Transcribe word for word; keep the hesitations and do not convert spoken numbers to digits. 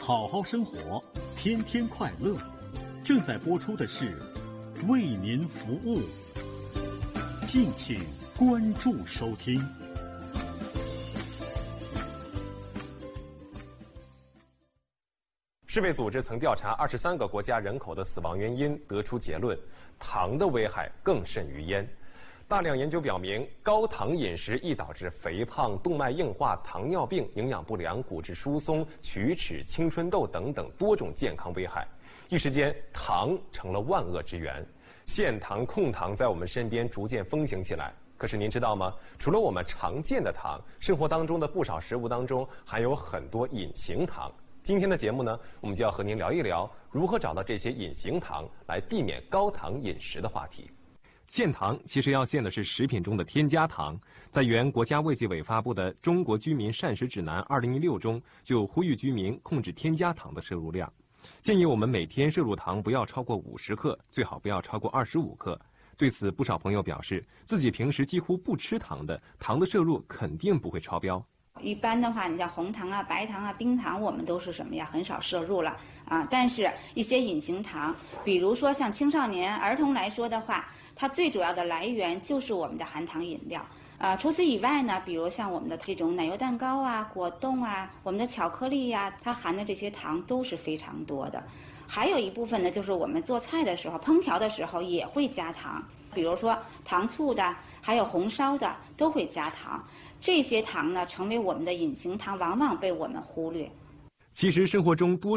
好好生活，天天快乐。正在播出的是为您服务，敬请关注收听。 世卫组织曾调查二十三个国家人口的死亡原因，得出结论：糖的危害更甚于烟。大量研究表明，高糖饮食易导致肥胖、动脉硬化、糖尿病、营养不良、骨质疏松、龋齿、青春痘等等多种健康危害。一时间，糖成了万恶之源，限糖、控糖在我们身边逐渐风行起来。可是您知道吗？除了我们常见的糖，生活当中的不少食物当中还有很多隐形糖。今天的节目呢，我们就要和您聊一聊如何找到这些隐形糖，来避免高糖饮食的话题。限糖其实要限的是食品中的添加糖，在原国家卫计委发布的《中国居民膳食指南二零一六》中，就呼吁居民控制添加糖的摄入量，建议我们每天摄入糖不要超过五十克，最好不要超过二十五克。对此，不少朋友表示，自己平时几乎不吃糖的，糖的摄入肯定不会超标。 一般的话，你像红糖啊、白糖啊、冰糖，我们都是什么呀？很少摄入了啊。但是，一些隐形糖，比如说像青少年、儿童来说的话，它最主要的来源就是我们的含糖饮料。呃，除此以外呢，比如像我们的这种奶油蛋糕啊、果冻啊、我们的巧克力呀、啊，它含的这些糖都是非常多的。还有一部分呢，就是我们做菜的时候、烹调的时候也会加糖，比如说糖醋的，还有红烧的都会加糖。这些糖呢，成为我们的隐形糖，往往被我们忽略。 其实生活中多